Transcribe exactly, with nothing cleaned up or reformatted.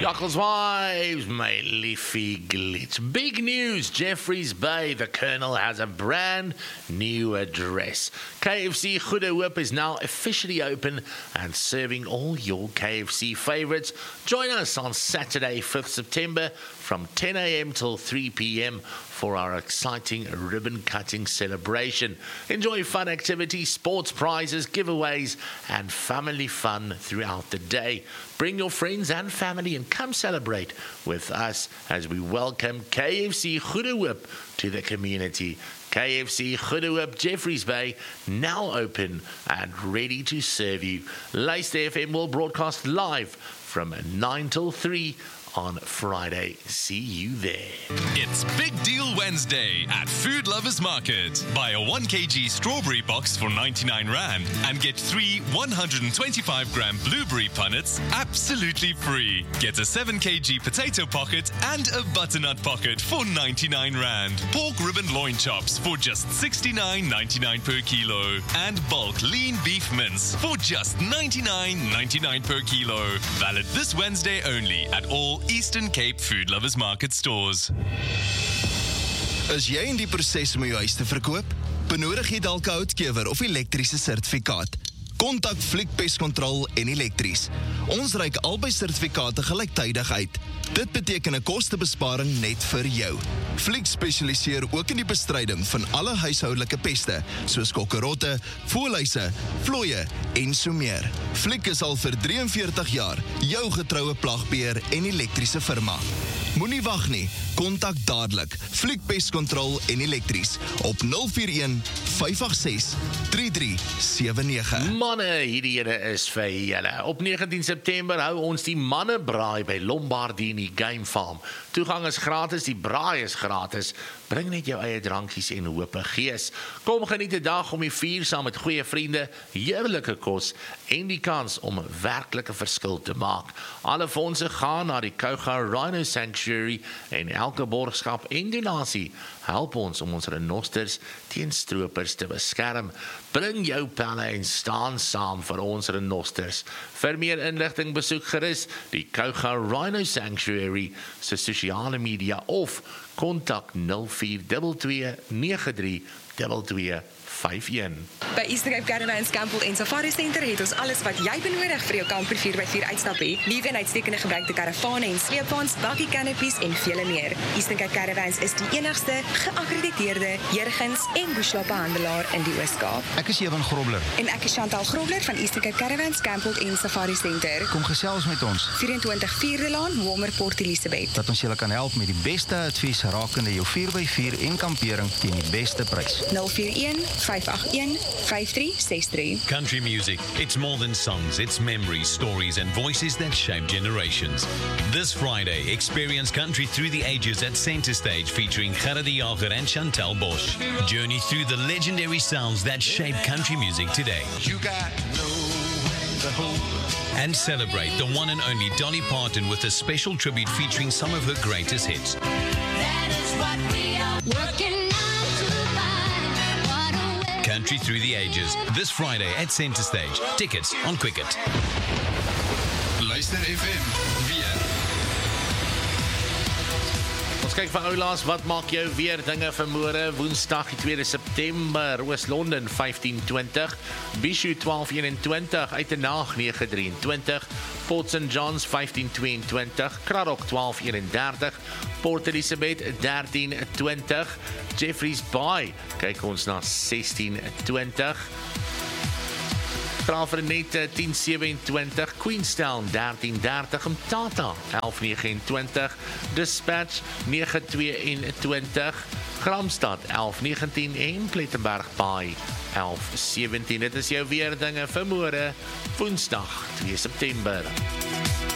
Jackals Wives, my leafy glitch. Big news, Jeffreys Bay, the Colonel has a brand new address. K F C Goede Hoop is now officially open and serving all your K F C favourites. Join us on Saturday, fifth September from ten a.m. till three p.m. for our exciting ribbon-cutting celebration. Enjoy fun activities, sports prizes, giveaways, and family fun throughout the day. Bring your friends and family and come celebrate with us as we welcome K F C Goede Hoop to the community. K F C Goede Hoop, Jeffreys Bay, now open and ready to serve you. Luister F M will broadcast live from nine till three on Friday. See you there. It's Big Deal Wednesday at Food Lovers Market. Buy a one kilogram strawberry box for ninety-nine rand and get three one hundred twenty-five gram blueberry punnets absolutely free. Get a seven kilogram potato pocket and a butternut pocket for ninety-nine rand. Pork ribbon loin chops for just sixty-nine ninety-nine per kilo. And bulk lean beef mince for just ninety-nine ninety-nine per kilo. Valid this Wednesday only at all Eastern Cape Food Lovers Market stores. Is jy in die proses om jou huis te verkoop? Benodig jy dalk 'n houtkewer of elektriese sertifikaat? Kontak Fliek Pestcontrol en Elektries. Ons reik albei sertifikate gelyktydig uit. Dit beteken 'n kostebesparing net vir jou. Fliek spesialiseer ook in die bestryding van alle huishoudelike peste, soos kokkerotte, voëlhuise, vlooie en so meer. Fliek is al vir drieënveertig jaar jou getroue plagbeheer en elektriese firma. Moenie wag nie, kontak dadelik Fliek Pestcontrol en Elektries op nul vier een vyf agt ses drie drie sewe nege. Manne, hierdie ene is vir julle. Op negentien September hou ons die mannebraai by Lombardini Game Farm. Toegang is gratis, die braai is gratis. Bring net jou eie drankies en hoop gees. Kom geniet die dag om die vier saam met goeie vriende, heerlike kos en die kans om 'n werklike verskil te maak. Alle fondse gaan na die Kouga Rhino Sanctuary en elke borgskap en donasie help ons om ons renosters teen stroopers te beskerm. Bring jou pelle en staan saam vir ons renosters. Vir meer inligting besoek gerus die Kouga Rhino Sanctuary se sosiale media of kontak nul vier twee twee nege drie twee twee vyf een. By Eastern Cape Caravans Campbell en Safari Center het ons alles wat jy benodig vir jou kamper vier by vier uitstap hê. Nuwe en uitstekende gebruikte karavane en sleepwaens, bakkie canopies en vele meer. Eastern Cape Caravans is die enigste geakkrediteerde Jurgens en Bushwappe handelaar in die Oos-Kaap. Ek is Ewan Grobler. En ek is Chantal Grobler van Eastern Cape Caravans Campbell en Safari Center. Kom gesels met ons. vyf-en-twintig Vierde Laan, Walmer Port Elizabeth. Dat ons julle kan help met die beste advies rakende jou vier by vier en kampering teen die beste prys. nul vier een vyf agt een vyf drie ses drie. Country music, it's more than songs, it's memories, stories and voices that shape generations. This Friday, experience country through the ages at Centre Stage featuring Gerard de Jager and Chantal Bosch. Journey through the legendary sounds that shape country music today. You got no the hope. And celebrate the one and only Dolly Parton with a special tribute featuring some of her greatest hits. That is what we are working on to find. What a way. Country Through the Ages, this Friday at Centre Stage. Tickets on Quicket. Luister F M, weer. Ons kyk vir oulaas, wat maak jou weer dinge vir môre, Woensdag die tweede September, Oos-London vyftien twintig, Bishu twaalf eenentwintig, Uitenaag nege drieëntwintig, Port Saint John's vyftien tweeëntwintig, Kraddock twaalf eenendertig, Port Elizabeth dertien twintig, Jeffreys Bay, kyk ons na sestien twintig, Graafrenet tien sewenentwintig, Queenstown dertien dertig, Mtata elf negenentwintig, Dispatch nege tweeëntwintig, Gramstad elf negentien en Plettenberg Bay elf sewentien. Dit is jou weer dinge vir môre, Woensdag twee September.